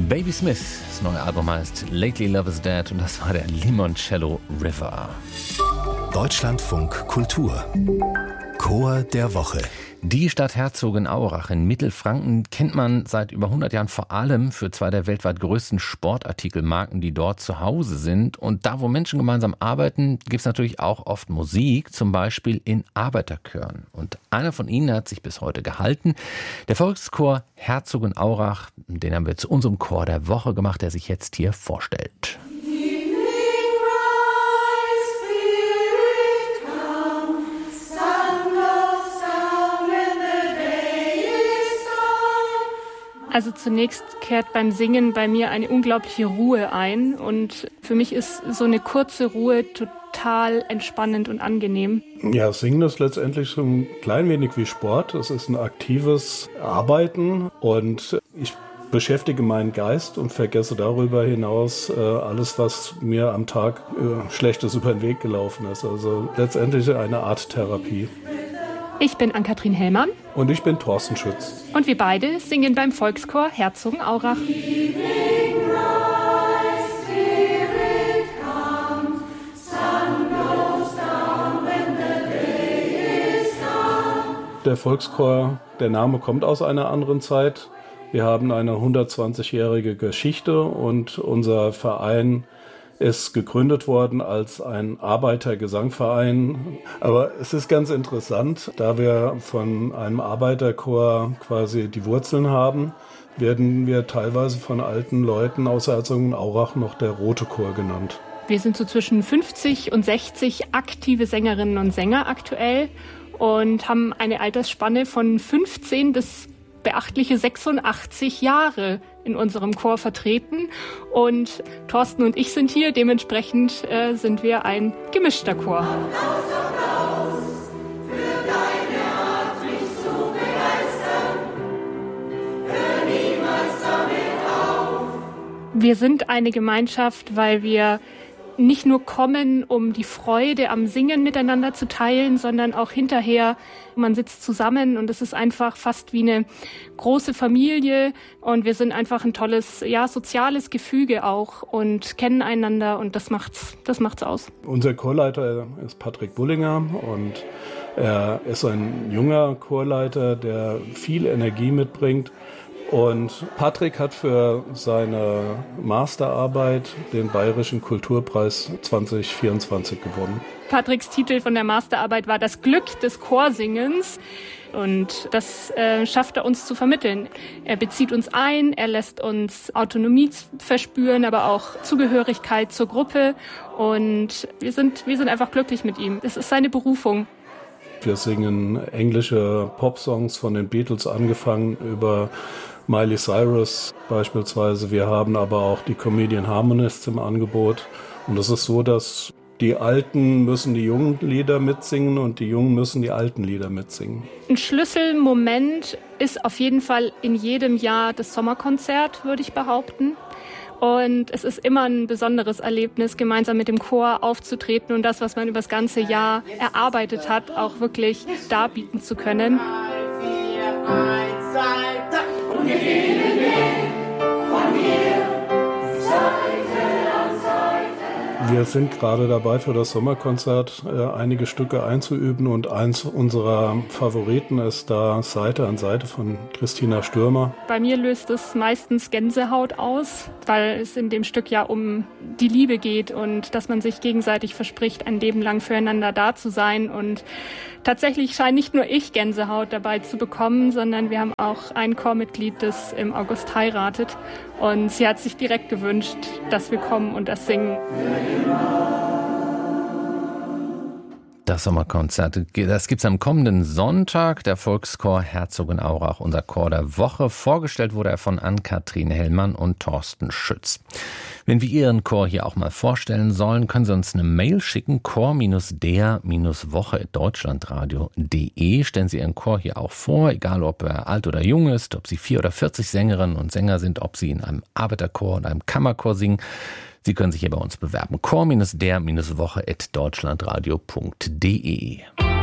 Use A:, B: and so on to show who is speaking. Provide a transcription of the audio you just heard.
A: Baby Smith, das neue Album heißt Lately Love is Dead und das war der Limoncello River.
B: Deutschlandfunk Kultur Chor der Woche.
A: Die Stadt Herzogenaurach in Mittelfranken kennt man seit über 100 Jahren vor allem für zwei der weltweit größten Sportartikelmarken, die dort zu Hause sind. Und da, wo Menschen gemeinsam arbeiten, gibt es natürlich auch oft Musik, zum Beispiel in Arbeiterchören. Und einer von ihnen hat sich bis heute gehalten. Der Volkschor Herzogenaurach, den haben wir zu unserem Chor der Woche gemacht, der sich jetzt hier vorstellt.
C: Also zunächst kehrt beim Singen bei mir eine unglaubliche Ruhe ein und für mich ist so eine kurze Ruhe total entspannend und angenehm.
D: Ja, Singen ist letztendlich so ein klein wenig wie Sport. Es ist ein aktives Arbeiten und ich beschäftige meinen Geist und vergesse darüber hinaus alles, was mir am Tag Schlechtes über den Weg gelaufen ist. Also letztendlich eine Art Therapie.
C: Ich bin Ann-Kathrin Hellmann.
D: Und ich bin Thorsten Schütz.
C: Und wir beide singen beim Volkschor Herzogenaurach.
D: Der Volkschor, der Name kommt aus einer anderen Zeit. Wir haben eine 120-jährige Geschichte und unser Verein ist gegründet worden als ein Arbeitergesangverein. Aber es ist ganz interessant, da wir von einem Arbeiterchor quasi die Wurzeln haben, werden wir teilweise von alten Leuten aus Herzogenaurach noch der Rote Chor genannt.
C: Wir sind so zwischen 50 und 60 aktive Sängerinnen und Sänger aktuell und haben eine Altersspanne von 15 bis beachtliche 86 Jahre in unserem Chor vertreten und Thorsten und ich sind hier, dementsprechend sind wir ein gemischter Chor.
E: Applaus für deine Art, mich zu begeistern. Hör niemals damit auf.
C: Wir sind eine Gemeinschaft, weil wir nicht nur kommen, um die Freude am Singen miteinander zu teilen, sondern auch hinterher, man sitzt zusammen und es ist einfach fast wie eine große Familie und wir sind einfach ein tolles, soziales Gefüge auch und kennen einander und das macht's aus.
D: Unser Chorleiter ist Patrick Bullinger und er ist ein junger Chorleiter, der viel Energie mitbringt. Und Patrick hat für seine Masterarbeit den Bayerischen Kulturpreis 2024 gewonnen.
C: Patricks Titel von der Masterarbeit war Das Glück des Chorsingens. Und das schafft er uns zu vermitteln. Er bezieht uns ein, er lässt uns Autonomie verspüren, aber auch Zugehörigkeit zur Gruppe. Und wir sind einfach glücklich mit ihm. Es ist seine Berufung.
D: Wir singen englische Popsongs von den Beatles angefangen über Miley Cyrus beispielsweise. Wir haben aber auch die Comedian Harmonists im Angebot. Und es ist so, dass die Alten müssen die jungen Lieder mitsingen und die Jungen müssen die alten Lieder mitsingen.
C: Ein Schlüsselmoment ist auf jeden Fall in jedem Jahr das Sommerkonzert, würde ich behaupten. Und es ist immer ein besonderes Erlebnis, gemeinsam mit dem Chor aufzutreten und das, was man über das ganze Jahr erarbeitet hat, auch wirklich darbieten zu können.
E: Und wir gehen von hier Seite an Seite.
D: Wir sind gerade dabei, für das Sommerkonzert einige Stücke einzuüben und eins unserer Favoriten ist da Seite an Seite von Christina Stürmer.
C: Bei mir löst es meistens Gänsehaut aus, weil es in dem Stück ja um die Liebe geht und dass man sich gegenseitig verspricht, ein Leben lang füreinander da zu sein. Und tatsächlich scheint nicht nur ich Gänsehaut dabei zu bekommen, sondern wir haben auch ein Chormitglied, das im August heiratet. Und sie hat sich direkt gewünscht, dass wir kommen und das singen.
A: Das Sommerkonzert, das gibt's am kommenden Sonntag. Der Volkschor Herzogenaurach, unser Chor der Woche. Vorgestellt wurde er von Ann-Kathrin Hellmann und Thorsten Schütz. Wenn wir Ihren Chor hier auch mal vorstellen sollen, können Sie uns eine Mail schicken, chor-der-woche@deutschlandradio.de. Stellen Sie Ihren Chor hier auch vor, egal ob er alt oder jung ist, ob Sie 4 oder 40 Sängerinnen und Sänger sind, ob Sie in einem Arbeiterchor oder einem Kammerchor singen. Sie können sich hier bei uns bewerben. chor-der-woche@deutschlandradio.de.